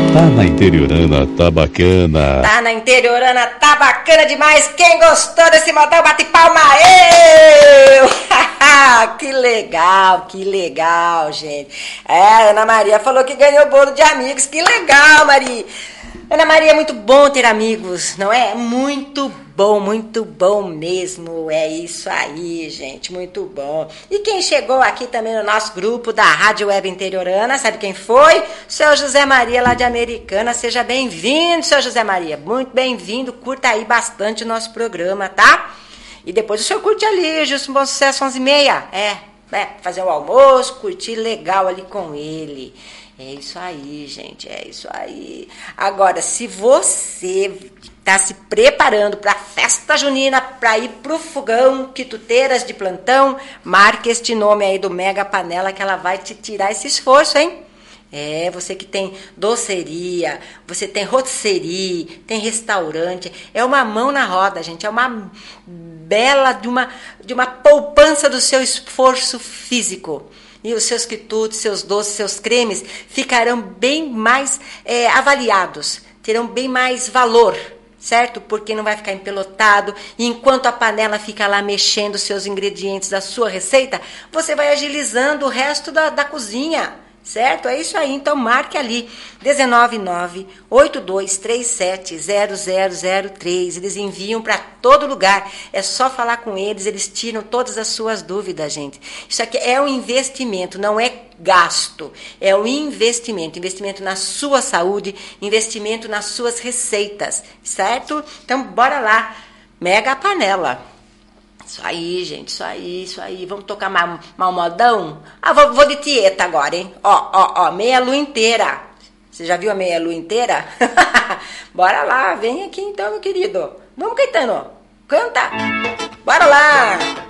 Tá na interiorana, tá bacana. Tá na interiorana, tá bacana demais. Quem gostou desse modão, bate palma. Eu! Que legal, gente. Ana Maria falou que ganhou bolo de amigos. Que legal, Maria. Ana Maria, é muito bom ter amigos, não é? Muito bom mesmo. É isso aí, gente, muito bom. E quem chegou aqui também no nosso grupo da Rádio Web Interiorana, sabe quem foi? Seu José Maria, lá de Americana. Seja bem-vindo, seu José Maria. Muito bem-vindo. Curta aí bastante o nosso programa, tá? E depois o senhor curte ali, Justo Bom Sucesso 11h30. Fazer um almoço, curtir legal ali com ele. É isso aí, gente, é isso aí. Agora, se você está se preparando para a festa junina, para ir pro fogão, quituteiras de plantão, marque este nome aí do Mega Panela que ela vai te tirar esse esforço, hein? Você que tem doceria, você tem rotisserie, tem restaurante, é uma mão na roda, gente, é uma bela de uma poupança do seu esforço físico. E os seus quitutes, seus doces, seus cremes ficarão bem mais avaliados, terão bem mais valor, certo? Porque não vai ficar empelotado. E enquanto a panela fica lá mexendo os seus ingredientes da sua receita, você vai agilizando o resto da cozinha, certo? É isso aí. Então marque ali 19982370003. Eles enviam para todo lugar. É só falar com eles, eles tiram todas as suas dúvidas, gente. Isso aqui é um investimento, não é gasto. É um investimento. Investimento na sua saúde, investimento nas suas receitas, certo? Então bora lá. Mega Panela. Isso aí, gente, isso aí. Vamos tocar mal modão? Vou de Tieta agora, hein? Ó, meia lua inteira. Você já viu a meia lua inteira? Bora lá, vem aqui então, meu querido. Vamos, Caetano, canta. Bora lá.